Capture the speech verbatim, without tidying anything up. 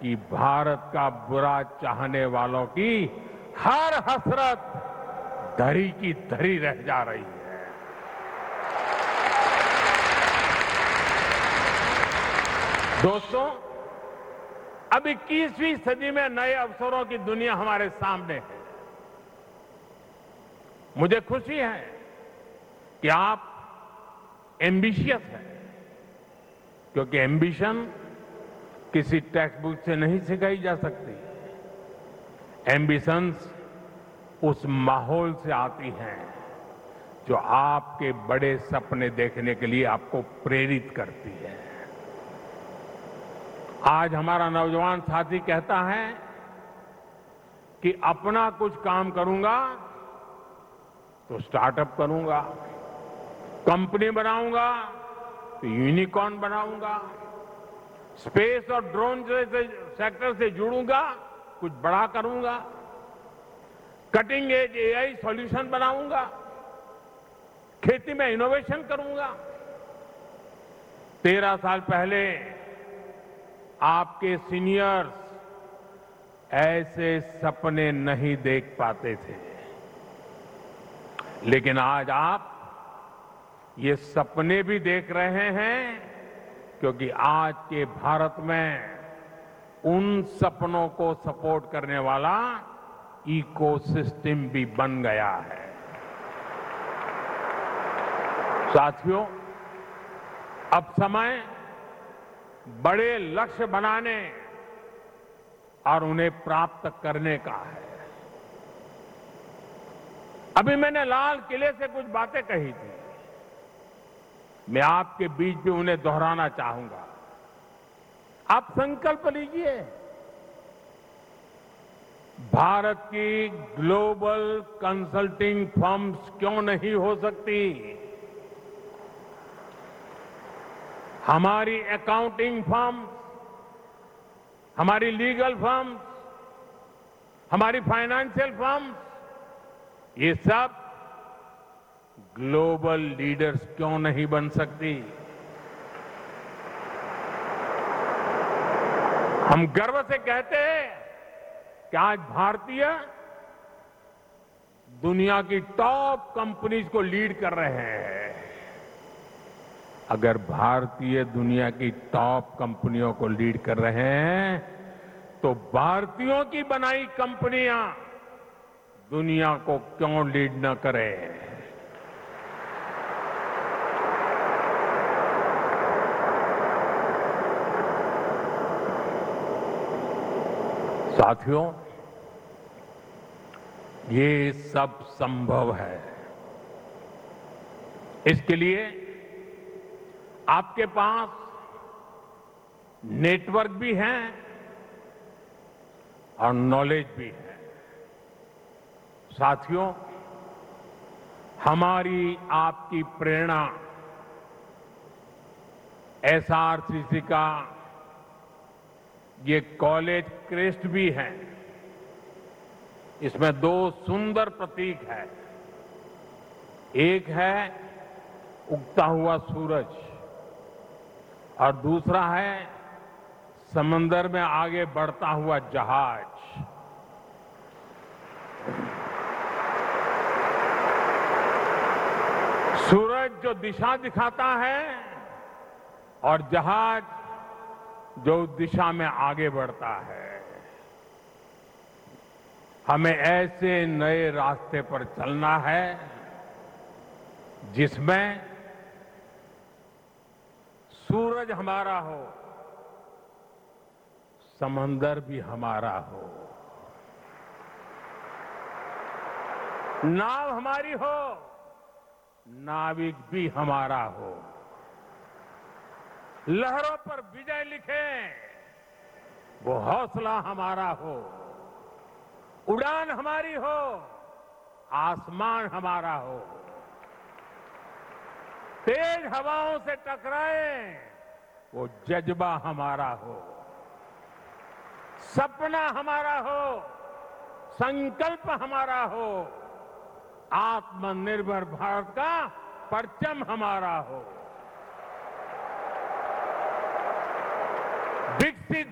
कि भारत का बुरा चाहने वालों की हर हसरत धरी की धरी रह जा रही है। दोस्तों, अब इक्कीसवीं सदी में नए अवसरों की दुनिया हमारे सामने है। मुझे खुशी है कि आप एम्बिशियस हैं, क्योंकि एम्बिशन किसी टेक्स्ट बुक से नहीं सिखाई जा सकती। एम्बिशंस उस माहौल से आती हैं जो आपके बड़े सपने देखने के लिए आपको प्रेरित करती है। आज हमारा नौजवान साथी कहता है कि अपना कुछ काम करूंगा तो स्टार्टअप करूंगा, कंपनी बनाऊंगा तो यूनिकॉर्न बनाऊंगा, स्पेस और ड्रोन जैसे सेक्टर से जुड़ूंगा, कुछ बड़ा करूंगा, कटिंग एज एआई सॉल्यूशन बनाऊंगा, खेती में इनोवेशन करूंगा। तेरह साल पहले आपके सीनियर्स ऐसे सपने नहीं देख पाते थे, लेकिन आज आप ये सपने भी देख रहे हैं, क्योंकि आज के भारत में उन सपनों को सपोर्ट करने वाला इकोसिस्टम भी बन गया है। साथियों, अब समय बड़े लक्ष्य बनाने और उन्हें प्राप्त करने का है। अभी मैंने लाल किले से कुछ बातें कही थी, मैं आपके बीच भी उन्हें दोहराना चाहूंगा। आप संकल्प लीजिए, भारत की ग्लोबल कंसल्टिंग फर्म्स क्यों नहीं हो सकती? हमारी अकाउंटिंग फर्म्स, हमारी लीगल फर्म्स, हमारी फाइनेंशियल फर्म्स, ये सब ग्लोबल लीडर्स क्यों नहीं बन सकती? हम गर्व से कहते हैं कि आज भारतीय दुनिया की टॉप कंपनीज को लीड कर रहे हैं। अगर भारतीय दुनिया की टॉप कंपनियों को लीड कर रहे हैं, तो भारतीयों की बनाई कंपनियां दुनिया को क्यों लीड न करें? साथियों, ये सब संभव है। इसके लिए आपके पास नेटवर्क भी है और नॉलेज भी है। साथियों, हमारी आपकी प्रेरणा एसआरसीसी का ये कॉलेज क्रेस्ट भी है। इसमें दो सुंदर प्रतीक है, एक है उगता हुआ सूरज और दूसरा है समंदर में आगे बढ़ता हुआ जहाज। सूरज जो दिशा दिखाता है और जहाज जो दिशा में आगे बढ़ता है। हमें ऐसे नए रास्ते पर चलना है जिसमें सूरज हमारा हो, समंदर भी हमारा हो, नाव हमारी हो, नाविक भी हमारा हो, लहरों पर विजय लिखे वो हौसला हमारा हो, उड़ान हमारी हो, आसमान हमारा हो, तेज हवाओं से टकराए वो जज्बा हमारा हो, सपना हमारा हो, संकल्प हमारा हो, आत्मनिर्भर भारत का परचम हमारा हो, विकसित